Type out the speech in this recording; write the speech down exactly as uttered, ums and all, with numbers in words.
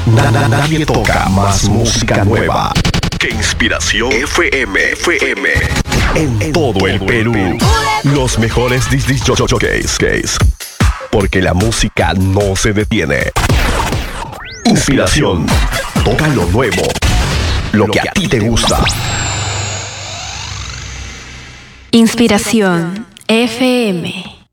Na- na- nadie toca más música nueva que Inspiración F M. F M. En, en todo el Perú. Los mejores disc jockeys. Case. Porque la música no se detiene. Inspiración. Toca lo nuevo. Lo que a ti te gusta. Inspiración F M.